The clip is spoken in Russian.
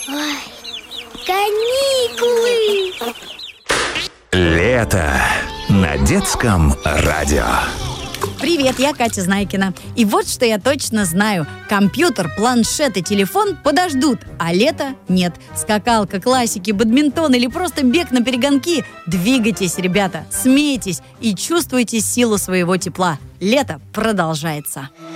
Ой, каникулы! Лето на детском радио. Привет, я Катя Знайкина. И вот что я точно знаю. Компьютер, планшет и телефон подождут, а лето нет. Скакалка, классики, бадминтон или просто бег на перегонки. Двигайтесь, ребята, смейтесь и чувствуйте силу своего тепла. Лето продолжается.